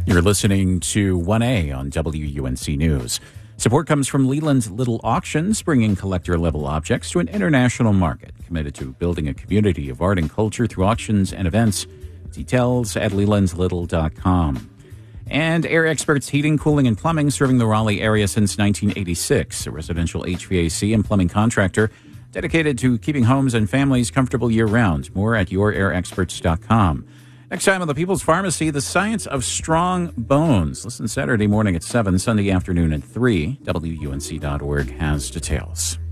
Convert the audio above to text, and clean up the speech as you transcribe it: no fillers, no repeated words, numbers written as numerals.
You're listening to 1A on WUNC News. Support comes from Leland's Little Auctions, bringing collector-level objects to an international market, committed to building a community of art and culture through auctions and events. Details at lelandslittle.com. And Air Experts Heating, Cooling, and Plumbing, serving the Raleigh area since 1986. A residential HVAC and plumbing contractor dedicated to keeping homes and families comfortable year-round. More at yourairexperts.com. Next time on The People's Pharmacy, the science of strong bones. Listen Saturday morning at 7, Sunday afternoon at 3. WUNC.org has details.